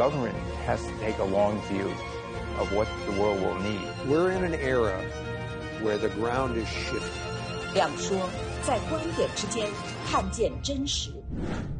government has to take a long view of what the world will need. We're in an era where the ground is shifting. 两说，在观点之间看见真实。